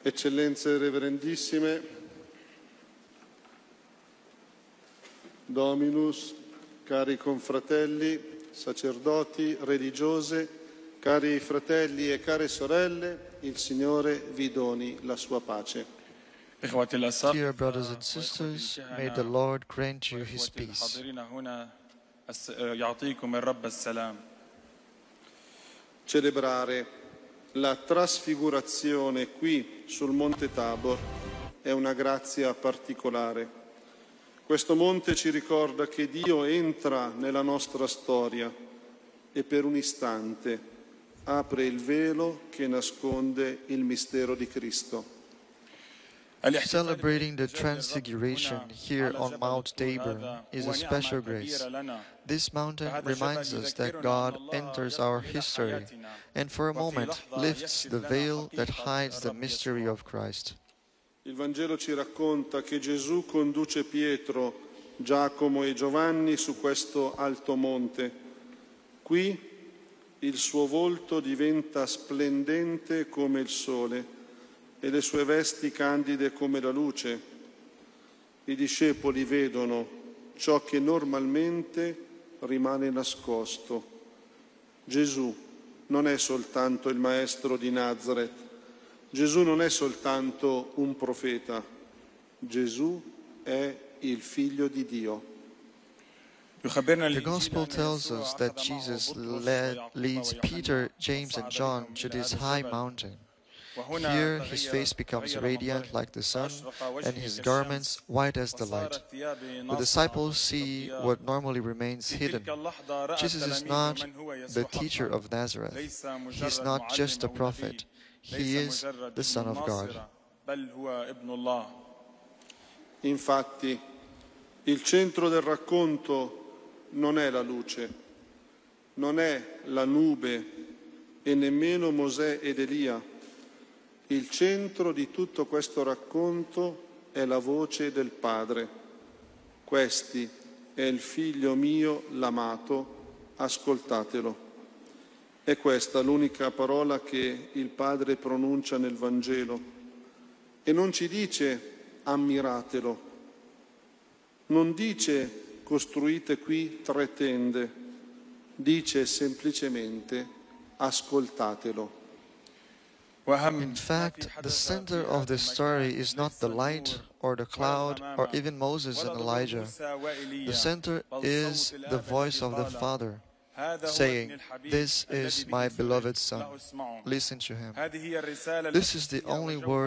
Eccellenze reverendissime, Dominus, cari confratelli, sacerdoti, religiose, cari fratelli e care sorelle, il Signore vi doni la sua pace. Dear brothers and sisters, may the Lord grant you His peace. Celebrare la trasfigurazione qui sul Monte Tabor è una grazia particolare. Questo monte ci ricorda che Dio entra nella nostra storia e per un istante apre il velo che nasconde il mistero di Cristo. Celebrating the Transfiguration here on Mount Tabor is a special grace. This mountain reminds us that God enters our history and for a moment lifts the veil that hides the mystery of Christ. Il Vangelo ci racconta che Gesù conduce Pietro, Giacomo e Giovanni su questo alto monte. Qui il suo volto diventa splendente come il sole e le sue vesti candide come la luce. I discepoli vedono ciò che normalmente rimane nascosto. Gesù non è soltanto il maestro di Nazareth, Gesù non è soltanto un profeta, Gesù è il figlio di Dio. The Gospel tells us that Jesus leads Peter, James and John to this high mountain. Here his face becomes radiant like the sun and his garments white as the light. The disciples see what normally remains hidden. Jesus is not the teacher of Nazareth. He is not just a prophet. He is the Son of God. Infatti, il centro del racconto non è la luce, non è la nube e nemmeno Mosè ed Elia. Il centro di tutto questo racconto è la voce del Padre. Questi è il Figlio mio, l'amato, ascoltatelo. È questa l'unica parola che il Padre pronuncia nel Vangelo e non ci dice ammiratelo, non dice costruite qui 3 tende, dice semplicemente ascoltatelo. In fact, the center of the story is not the light or the cloud or even Moses and Elijah. The center is the voice of the Father, saying, "This is my beloved Son. Listen to him." This is the only word